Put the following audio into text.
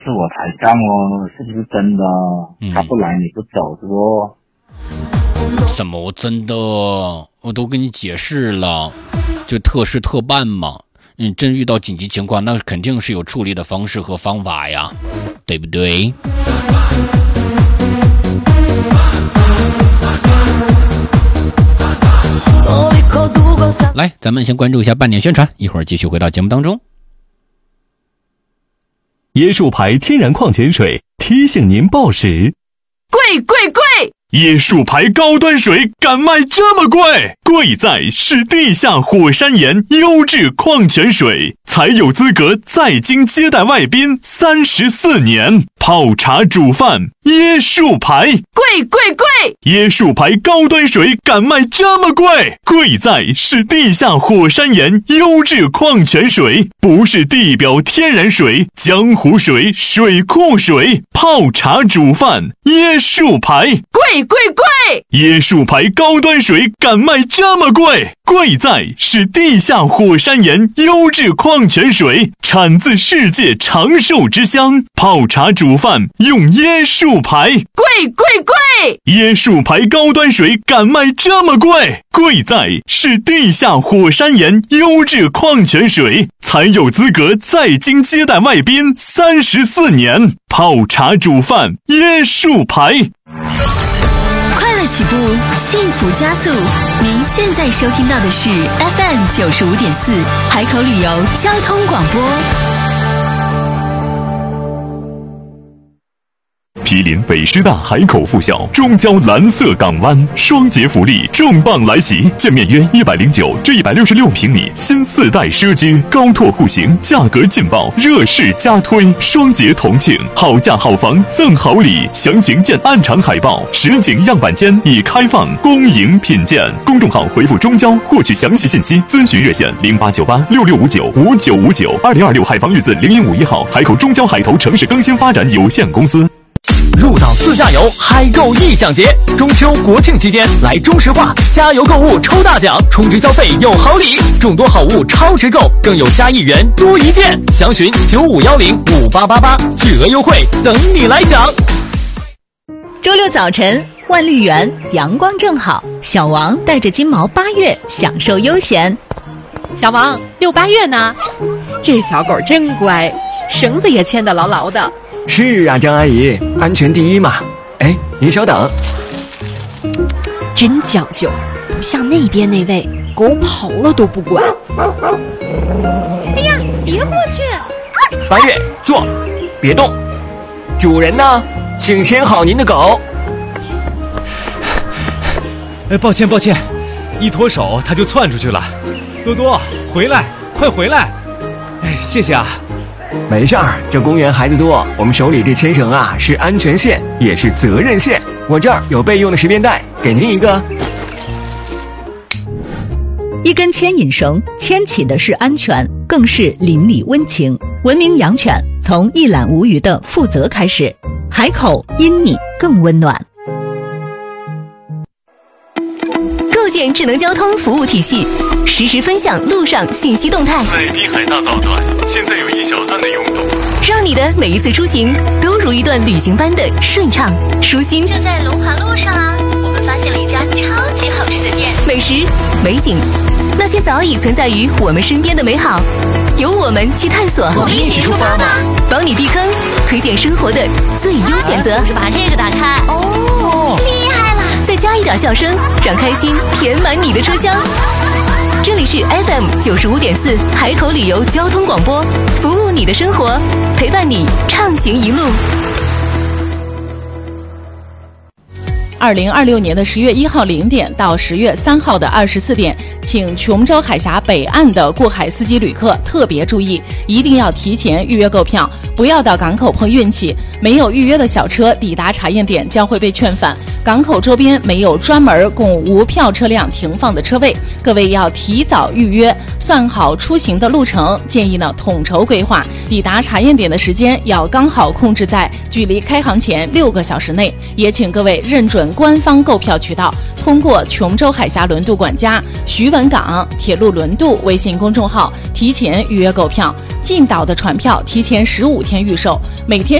是我抬杠哦，是不是真的？他不来你不走是不？ 什么真的？我都跟你解释了，就特事特办嘛。真遇到紧急情况，那肯定是有处理的方式和方法呀，对不对？来，咱们先关注一下半点宣传，一会儿继续回到节目当中。 椰树牌天然矿泉水提醒您报时。 贵！ 椰树牌高端水敢卖这么贵？贵在是地下火山岩优质矿泉水，才有资格在京接待外宾34年。泡茶煮饭，椰树牌。 贵！ 椰树牌高端水敢卖这么贵？贵在是地下火山岩优质矿泉水，不是地表天然水、江湖水、水库水。泡茶煮饭，椰树牌。 贵！ 椰树牌高端水敢卖这么贵？贵在是地下火山岩优质矿泉水，产自世界长寿之乡。泡茶煮饭用椰树牌。 贵！ 椰树牌高端水敢卖这么贵？贵在是地下火山岩优质矿泉水，才有资格在京接待外宾34年。泡茶煮饭，椰树牌。 快乐起步，幸福加速。您现在收听到的是 FM 95.4海口旅游交通广播。 毗邻北师大海口附校，中交蓝色港湾，双节福利重磅来袭，建面约109至166平米新4代奢居，高拓户型，价格劲爆，热势加推，双节同庆，好价好房赠好礼，详情见暗场海报。实景样板间已开放，恭迎品鉴。公众号回复中交获取详细信息，咨询热线089866595959，2026海防日子0051号，海口中交海投城市更新发展有限公司。 入岛自驾游海购异享节，中秋国庆期间来中石化加油购物抽大奖，充值消费有好礼，众多好物超值购，更有加1元多1件。详询95105888，巨额优惠等你来享。 周六早晨，万绿园阳光正好，小王带着金毛8月享受悠闲。 小王遛8月呢，这小狗真乖，绳子也牵得牢牢的。 是啊，张阿姨，安全第一嘛。哎，您稍等。 真讲究，不像那边那位狗跑了都不管。 哎呀，别过去 ！8月，坐，别动。主人呢？请牵好您的狗。 抱歉，一脱手它就窜出去了。多多，回来，快回来！谢谢啊。 没事儿，这公园孩子多，我们手里这牵绳啊是安全线，也是责任线。我这儿有备用的识别带，给您一个。 一根牵引绳牵起的是安全，更是邻里温情。文明养犬，从一览无余的负责开始。海口因你更温暖。 构建智能交通服务体系，实时分享路上信息动态。 在滨海大道段，现在有一小段的拥堵， 让你的每一次出行都如一段旅行般的顺畅舒心。 就在龙华路上啊，我们发现了一家超级好吃的店， 美食、美景，那些早已存在于我们身边的美好，由我们去探索。 我们一起出发吧， 帮你避坑，推荐生活的最优选择。 把这个打开，哦，厉害了！ 再加一点笑声，让开心填满你的车厢。这里是 FM 95.4海口旅游交通广播，服务你的生活，陪伴你畅行一路。 2026年的10月1号0点到10月3号的24点，请琼州海峡北岸的过海司机旅客特别注意，一定要提前预约购票，不要到港口碰运气。没有预约的小车抵达查验点将会被劝返。 港口周边没有专门供无票车辆停放的车位，各位要提早预约，算好出行的路程，建议呢统筹规划，抵达查验点的时间要刚好控制在距离开航前6个小时内。也请各位认准官方购票渠道，通过琼州海峡轮渡管家、徐闻港铁路轮渡微信公众号提前预约购票。进岛的船票提前15天预售，每天